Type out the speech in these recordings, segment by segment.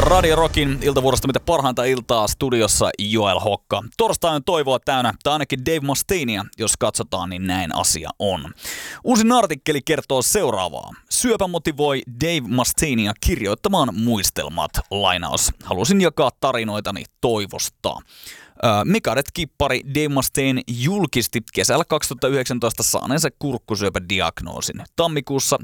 Radio Rockin iltavuorosta mitä parhainta iltaa studiossa Joel Hokka. Torstai on toivoa täynnä, tai ainakin Dave Mustaineia, jos katsotaan, niin näin asia on. Uusin artikkeli kertoo seuraavaa. Syöpä motivoi Dave Mustaineia kirjoittamaan muistelmat. Lainaus. Halusin jakaa tarinoitani toivosta. Megadeth-kippari Dave Mustaine julkisti kesällä 2019 saaneensa kurkkusyöpädiagnoosin. Tammikuussa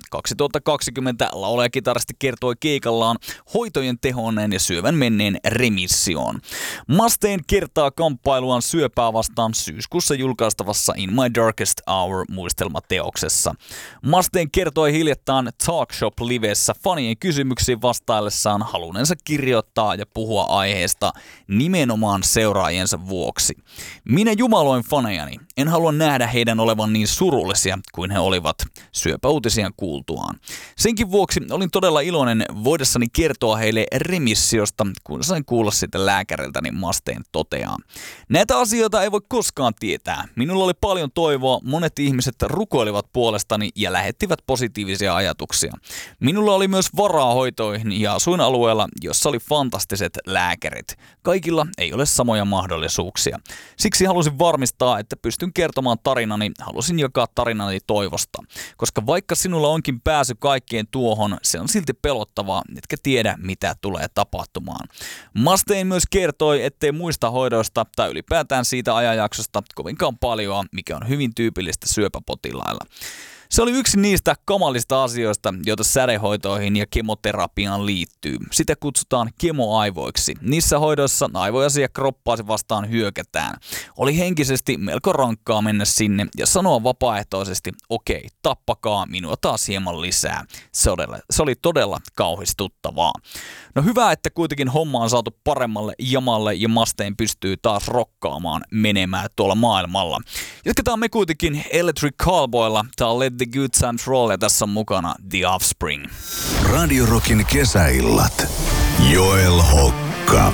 2020 laulaja-kitaristi kertoi keikallaan hoitojen tehonneen ja syövän menneen remissioon. Mustaine kertaa kamppailuaan syöpää vastaan syyskuussa julkaistavassa In My Darkest Hour -muistelmateoksessa. Mustaine kertoi hiljattain Talk Shop -livessä fanien kysymyksiin vastaillessaan halunneensa kirjoittaa ja puhua aiheesta nimenomaan seuraajien vuoksi. Minä jumaloin fanejani. En halua nähdä heidän olevan niin surullisia kuin he olivat syöpäuutisia kuultuaan. Senkin vuoksi olin todella iloinen voidessani kertoa heille remissiosta, kun sain kuulla sitä lääkäriltäni, Mustaine toteaa. Näitä asioita ei voi koskaan tietää. Minulla oli paljon toivoa, monet ihmiset rukoilivat puolestani ja lähettivät positiivisia ajatuksia. Minulla oli myös varaa hoitoihin ja asuin alueella, jossa oli fantastiset lääkärit. Kaikilla ei ole samoja mahdollisuuksia. Siksi halusin varmistaa, että pystyn kertomaan tarinani, halusin jakaa tarinani toivosta. Koska vaikka sinulla onkin pääsy kaikkeen tuohon, se on silti pelottavaa, etkä tiedä mitä tulee tapahtumaan. Mustaine myös kertoi, ettei muista hoidoista tai ylipäätään siitä ajanjaksosta kovinkaan paljoa, mikä on hyvin tyypillistä syöpäpotilailla. Se oli yksi niistä kamalista asioista, joita sädehoitoihin ja kemoterapiaan liittyy. Sitä kutsutaan kemoaivoiksi. Niissä hoidoissa aivojasia kroppaasi vastaan hyökätään. Oli henkisesti melko rankkaa mennä sinne ja sanoa vapaaehtoisesti, okei, tappakaa minua taas hieman lisää. Se oli todella kauhistuttavaa. No hyvä, että kuitenkin homma on saatu paremmalle jamalle ja Mustaine pystyy taas rokkaamaan menemään tuolla maailmalla. Jatketaan me kuitenkin Electric Callboylla. Tää on Let the Good Times Roll ja tässä on mukana The Offspring. Radio Rockin kesäillat. Joel Hokka.